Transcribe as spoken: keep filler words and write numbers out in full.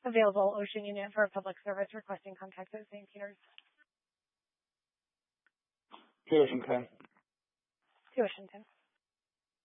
Available Ocean Unit for public service requesting contact at Saint Peter's. Peterson ten. To Ocean ten.